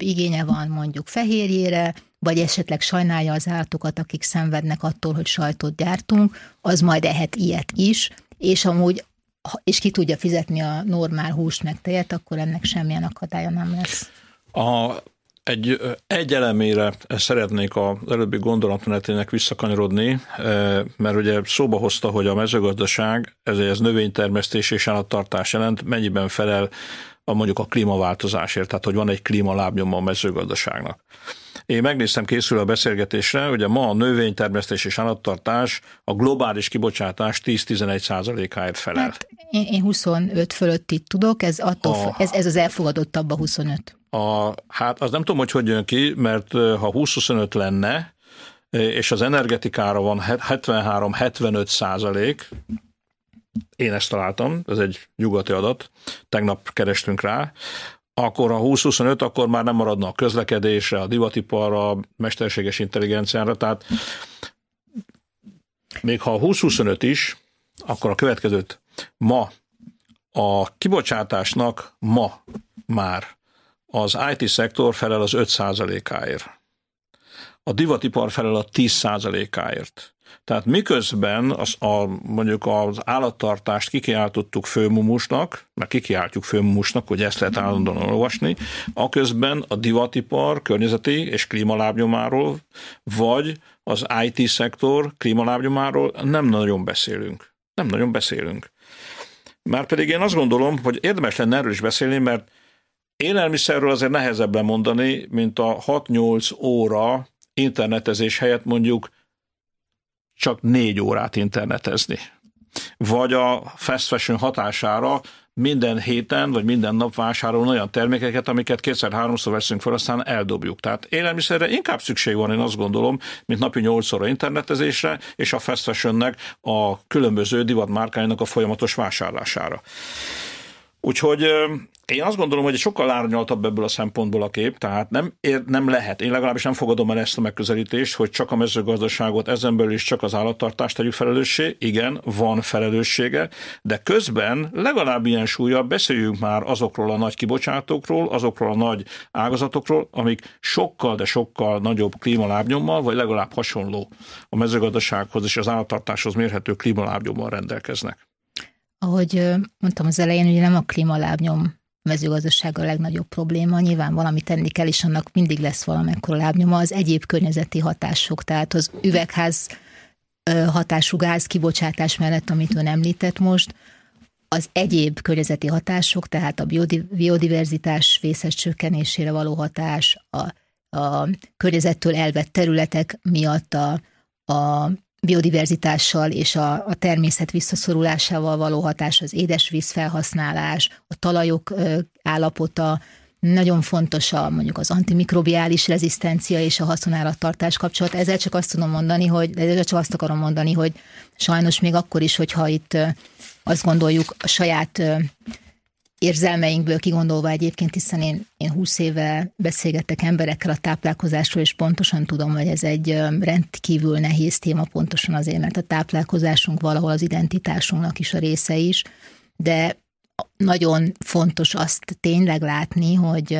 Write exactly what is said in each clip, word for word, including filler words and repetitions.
több igénye van mondjuk fehérjére, vagy esetleg sajnálja az állatokat, akik szenvednek attól, hogy sajtot gyártunk, az majd ehet ilyet is, és amúgy, és ki tudja fizetni a normál húst meg tejet, akkor ennek semmilyen akadálya nem lesz. A, egy, egy elemére szeretnék az előbbi gondolatmenetének visszakanyarodni, mert ugye szóba hozta, hogy a mezőgazdaság, ez, ez növénytermesztés és állattartás jelent, mennyiben felel a, mondjuk a klímaváltozásért, tehát hogy van egy klímalábnyoma a mezőgazdaságnak. Én megnéztem készül a beszélgetésre, ugye ma a növénytermesztés és állattartás a globális kibocsátás tíz-tizenegy százalékáért felel. Hát én, én huszonöt fölöttit tudok, ez, attól, a, ez, ez az elfogadottabb a huszonöt. A, hát az nem tudom, hogy hogy jön ki, mert ha húsz-huszonöt lenne, és az energetikára van hetvenhárom-hetvenöt százalék, én ezt találtam, ez egy nyugati adat, tegnap kerestünk rá, akkor ha húsz-huszonöt, akkor már nem maradna a közlekedésre, a divatiparra, a mesterséges intelligenciára, tehát még ha húsz-huszonöt is, akkor a következőt ma a kibocsátásnak ma már az i té szektor felel az öt százalékáért. A divatipar felel a tíz százalékáért. Tehát miközben az, a, mondjuk az állattartást kikiáltottuk főmumusnak, mert kikiáltjuk főmumusnak, hogy ezt lehet állandóan olvasni, aközben a divatipar környezeti és klímalábnyomáról, vagy az i té szektor klímalábnyomáról nem nagyon beszélünk. Nem nagyon beszélünk. Márpedig én azt gondolom, hogy érdemes lenne erről is beszélni, mert élelmiszerről azért nehezebb lemondani, mint a hat-nyolc óra internetezés helyett mondjuk csak négy órát internetezni. Vagy a fast fashion hatására minden héten, vagy minden nap vásárolni olyan termékeket, amiket kétszer-háromszor veszünk fel, aztán eldobjuk. Tehát élelmiszerre inkább szükség van, én azt gondolom, mint napi nyolc óra internetezésre, és a fast fashionnek a különböző divatmárkáinak a folyamatos vásárlására. Úgyhogy én azt gondolom, hogy sokkal árnyaltabb ebből a szempontból a kép, tehát nem, ér, nem lehet, én legalábbis nem fogadom el ezt a megközelítést, hogy csak a mezőgazdaságot, ezen belül is csak az állattartást tegyük felelőssé. Igen, van felelőssége, de közben legalább ilyen súllyal beszéljünk már azokról a nagy kibocsátókról, azokról a nagy ágazatokról, amik sokkal, de sokkal nagyobb klímalábnyommal, vagy legalább hasonló a mezőgazdasághoz és az állattartáshoz mérhető klímalábnyommal rendelkeznek. Ahogy mondtam az elején, ugye nem a klímalábnyom mezőgazdaság a legnagyobb probléma, nyilván valamit tenni kell, és annak mindig lesz valamekkora lábnyoma, az egyéb környezeti hatások, tehát az üvegház hatású gáz kibocsátás mellett, amit ön említett most, az egyéb környezeti hatások, tehát a biodiverzitás vészes csökkenésére való hatás, a, a környezettől elvett területek miatt a, a biodiverzitással és a, a természet visszaszorulásával való hatás, az édesvíz felhasználás, a talajok ö, állapota, nagyon fontos a, mondjuk az antimikrobiális rezisztencia és a haszonállattartás kapcsolat. Ezzel csak azt tudom mondani, hogy, ezzel csak azt akarom mondani, hogy sajnos még akkor is, hogyha itt ö, azt gondoljuk a saját ö, érzelmeinkből kigondolva egyébként, hiszen én, én húsz éve beszélgettek emberekkel a táplálkozásról, és pontosan tudom, hogy ez egy rendkívül nehéz téma, pontosan azért, mert a táplálkozásunk valahol az identitásunknak is a része is, de nagyon fontos azt tényleg látni, hogy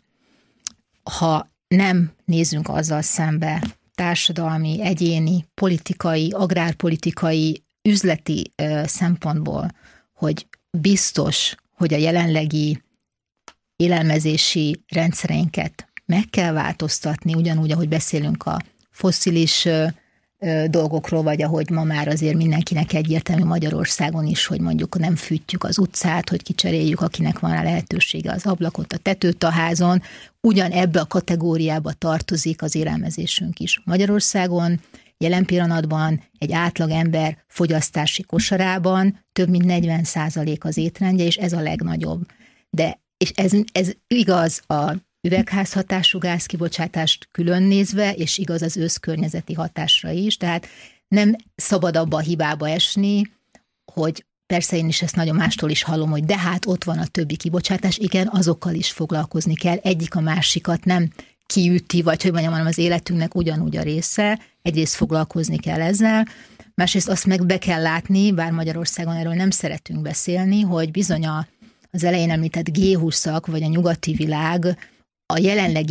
ha nem nézzünk azzal szembe társadalmi, egyéni, politikai, agrárpolitikai, üzleti szempontból, hogy biztos, hogy a jelenlegi élelmezési rendszereinket meg kell változtatni, ugyanúgy, ahogy beszélünk a fosszilis dolgokról, vagy ahogy ma már azért mindenkinek egyértelmű Magyarországon is, hogy mondjuk nem fűtjük az utcát, hogy kicseréljük, akinek van a lehetősége az ablakot, a tetőt a házon, ugyan ebbe a kategóriába tartozik az élelmezésünk is. Magyarországon jelen pillanatban egy átlagember fogyasztási kosarában több mint negyven százalék az étrendje, és ez a legnagyobb. De, és ez, ez igaz a üvegházhatású gázkibocsátást külön nézve, és igaz az összkörnyezeti hatásra is, tehát nem szabad abba a hibába esni, hogy persze én is ezt nagyon mástól is hallom, hogy de hát ott van a többi kibocsátás, igen, azokkal is foglalkozni kell, egyik a másikat nem kiüti, vagy hogy mondjam, hanem az életünknek ugyanúgy a része, egyrészt foglalkozni kell ezzel, másrészt azt meg be kell látni, bár Magyarországon erről nem szeretünk beszélni, hogy bizony a, az elején említett gé húszak, vagy a nyugati világ a jelenlegi